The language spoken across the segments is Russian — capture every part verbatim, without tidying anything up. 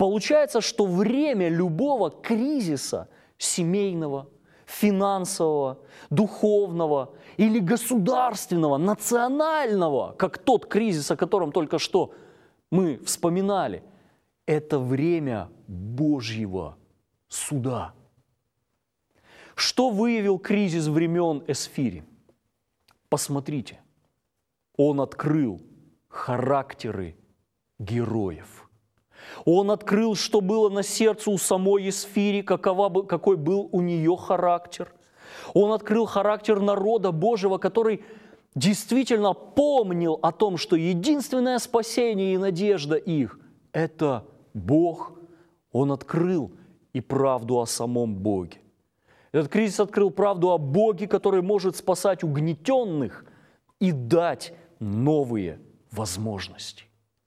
Получается, что время любого кризиса семейного, финансового, духовного или государственного, национального, как тот кризис, о котором только что мы вспоминали, это время Божьего суда. Что выявил кризис времен Эсфири? Посмотрите, он открыл характеры героев. Он открыл, что было на сердце у самой Эсфири, какова, какой был у нее характер. Он открыл характер народа Божьего, который действительно помнил о том, что единственное спасение и надежда их – это Бог. Он открыл и правду о самом Боге. Этот кризис открыл правду о Боге, который может спасать угнетенных и дать новые возможности.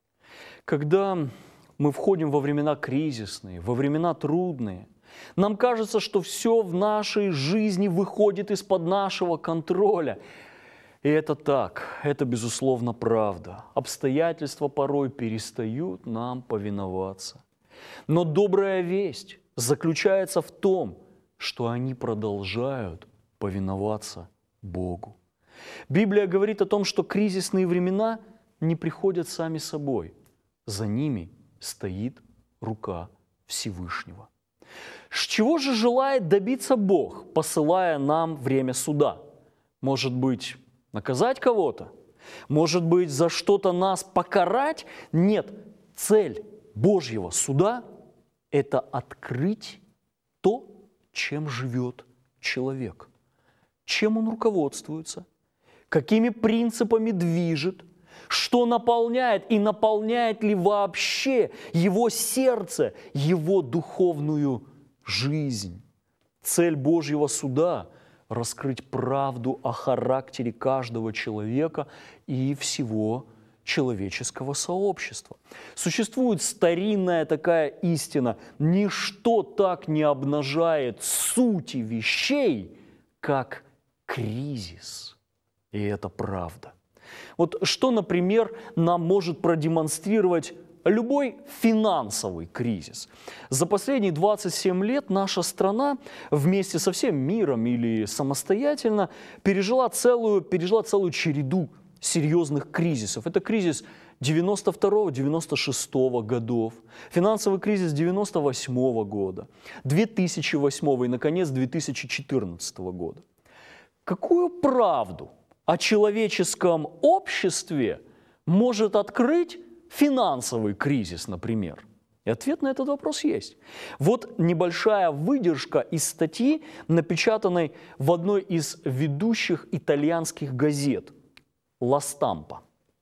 Когда мы входим во времена кризисные, во времена трудные, нам кажется, что все в нашей жизни выходит из-под нашего контроля. И это так, это безусловно правда. Обстоятельства порой перестают нам повиноваться. Но добрая весть заключается в том, что они продолжают повиноваться Богу. Библия говорит о том, что кризисные времена не приходят сами собой. За ними стоит рука Всевышнего. С чего же желает добиться Бог, посылая нам время суда? Может быть, наказать кого-то? Может быть, за что-то нас покарать? Нет, цель Божьего суда – это открыть то, чем живет человек, чем он руководствуется, какими принципами движет, что наполняет и наполняет ли вообще его сердце, его духовную жизнь. Цель Божьего суда – раскрыть правду о характере каждого человека и всего человеческого сообщества. Существует старинная такая истина: ничто так не обнажает сути вещей, как кризис. И это правда. Вот что, например, нам может продемонстрировать любой финансовый кризис? За последние двадцать семь лет наша страна вместе со всем миром или самостоятельно пережила целую, пережила целую череду серьезных кризисов. Это кризис девяносто второго — девяносто шестого годов, финансовый кризис девяносто восьмого года, две тысячи восьмого и, наконец, две тысячи четырнадцатого года. Какую правду о человеческом обществе может открыть финансовый кризис, например? И ответ на этот вопрос есть. Вот небольшая выдержка из статьи, напечатанной в одной из ведущих итальянских газет «Ла Стампа».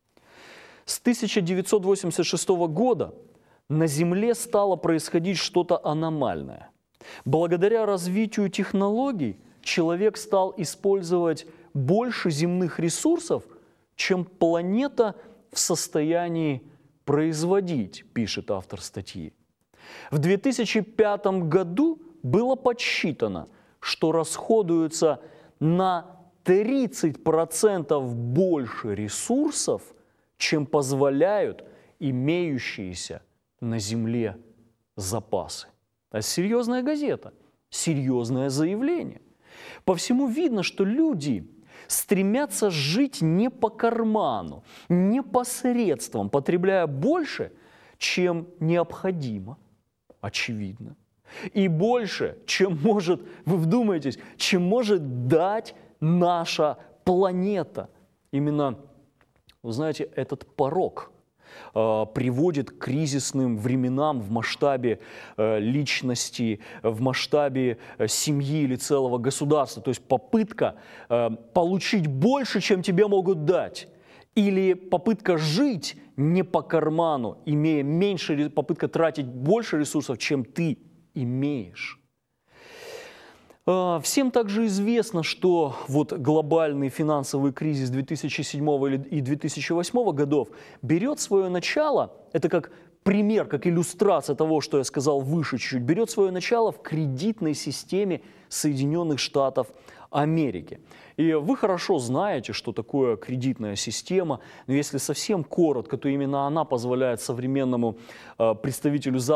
С тысяча девятьсот восемьдесят шестого года на Земле стало происходить что-то аномальное. Благодаря развитию технологий человек стал использовать больше земных ресурсов, чем планета в состоянии производить, пишет автор статьи. В две тысячи пятом году было подсчитано, что расходуется на тридцать процентов больше ресурсов, чем позволяют имеющиеся на Земле запасы. Это серьезная газета, серьезное заявление. По всему видно, что люди стремятся жить не по карману, не по средствам, потребляя больше, чем необходимо, очевидно. И больше, чем может, вы вдумаетесь, чем может дать наша планета. Именно, вы знаете, этот порок э, приводит к кризисным временам в масштабе э, личности, в масштабе э, семьи или целого государства. То есть попытка э, получить больше, чем тебе могут дать. Или попытка жить не по карману, имея меньше, попытка тратить больше ресурсов, чем ты имеешь. Всем также известно, что вот глобальный финансовый кризис две тысячи седьмого и две тысячи восьмого годов берет свое начало, это как пример, как иллюстрация того, что я сказал выше чуть-чуть, берет свое начало в кредитной системе Соединенных Штатов Америки. И вы хорошо знаете, что такое кредитная система, но если совсем коротко, то именно она позволяет современному представителю Запада